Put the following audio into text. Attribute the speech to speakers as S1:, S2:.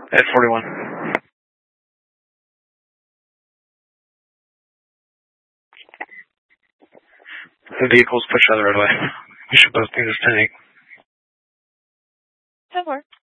S1: At 41. The vehicles push out the roadway. We should both be this tank.
S2: That works.